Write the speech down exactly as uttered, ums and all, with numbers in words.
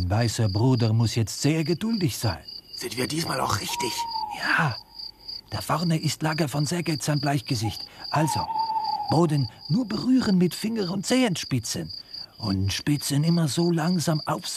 Mein weißer Bruder muss jetzt sehr geduldig sein. Sind wir diesmal auch richtig? Ja, da vorne ist Lager von Saggets am Bleichgesicht. Also, Boden nur berühren mit Finger und Zehenspitzen. Und Spitzen immer so langsam auf